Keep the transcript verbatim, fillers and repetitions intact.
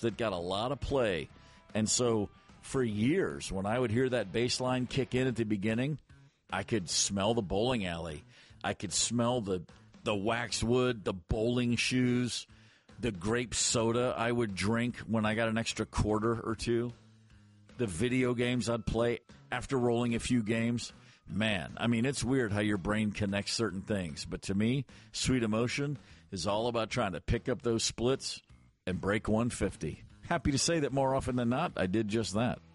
that got a lot of play. And so for years, when I would hear that bass line kick in at the beginning, I could smell the bowling alley. I could smell the, the waxwood, the bowling shoes, the grape soda I would drink when I got an extra quarter or two, the video games I'd play after rolling a few games. Man, I mean, it's weird how your brain connects certain things. But to me, Sweet Emotion is all about trying to pick up those splits and break one fifty. Happy to say that more often than not, I did just that.